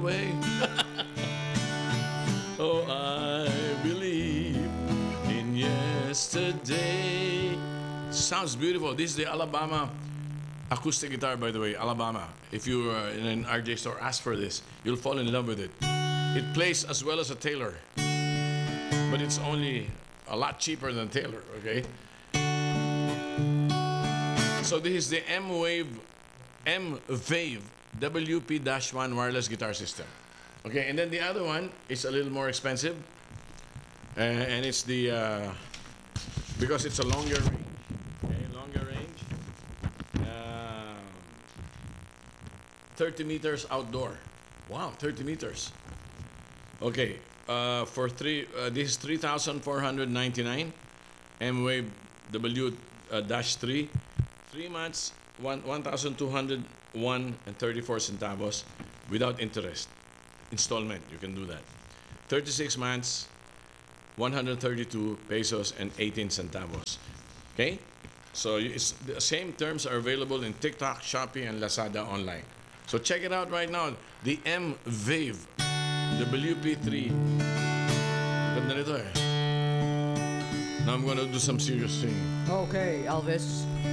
way. Oh, I believe in yesterday. Sounds beautiful. This is the Alabama acoustic guitar, by the way, Alabama. If you are in an RJ store, ask for this. You'll fall in love with it. It plays as well as a Taylor, but it's only a lot cheaper than Taylor, okay? So this is the M-Wave WP-1 wireless guitar system. Okay, and then the other one is a little more expensive, and it's the because it's a longer range. Okay, longer range. 30 meters outdoor. Wow, 30 meters. Okay, this is 3,499 M-Wave W-3. 3 months, 1,201 and 34 centavos without interest. Installment, you can do that. 36 months, 132 pesos and 18 centavos. Okay? So the same terms are available in TikTok, Shopee, and Lazada online. So check it out right now. The M-Wave WP3. Ganda nito eh. Now I'm gonna do some serious singing. Okay, Elvis.